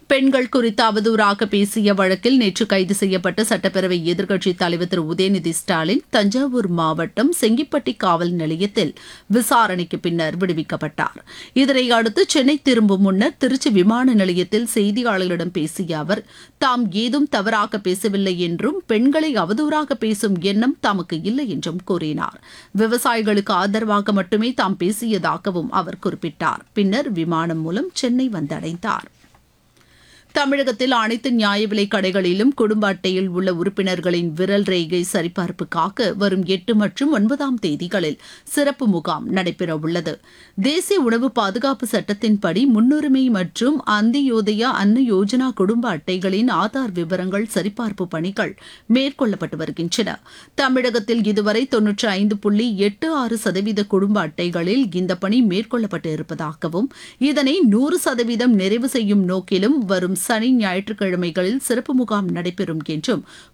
பெண்கள் குறித்து அவதூறாக பேசிய வழக்கில் நேற்று கைது செய்யப்பட்ட சட்டப்பேரவை எதிர்க்கட்சித் தலைவர் திரு உதயநிதி ஸ்டாலின் தஞ்சாவூர் மாவட்டம் செங்கிப்பட்டி காவல் நிலையத்தில் விசாரணைக்கு பின்னர் விடுவிக்கப்பட்டார். இதனை அடுத்து சென்னை திரும்பும் முன்னர் திருச்சி விமான நிலையத்தில் செய்தியாளர்களிடம் பேசிய அவர், தாம் ஏதும் தவறாக பேசவில்லை என்றும் பெண்களை அவதூறாக பேசும் எண்ணம் தமக்கு இல்லை என்றும் கூறினார். விவசாயிகளுக்கு ஆதரவாக மட்டுமே தாம் பேசியதாகவும் அவர் குறிப்பிட்டார். பின்னர் விமானம் மூலம் சென்னை வந்தடைந்தார். தமிழகத்தில் அனைத்து நியாய விலைக் கடைகளிலும் குடும்ப அட்டையில் உள்ள உறுப்பினர்களின் விரல் ரேகை சரிபார்ப்புக்காக வரும் 8 மற்றும் 9ஆம் தேதிகளில் சிறப்பு முகாம் நடைபெறவுள்ளது. தேசிய உணவு பாதுகாப்பு சட்டத்தின்படி முன்னுரிமை மற்றும் அந்தியோதயா அன்ன யோஜனா குடும்ப அட்டைகளின் ஆதார் விவரங்கள் சரிபார்ப்பு பணிகள் மேற்கொள்ளப்பட்டு வருகின்றன. தமிழகத்தில் இதுவரை 95.86% குடும்ப அட்டைகளில் இந்த பணி மேற்கொள்ளப்பட்டு இருப்பதாகவும் இதனை 100% நிறைவு செய்யும் நோக்கிலும் வரும் சனி ஞாயிற்றுக்கிழமைகளில் சிறப்பு முகாம் நடைபெறும் என்றும்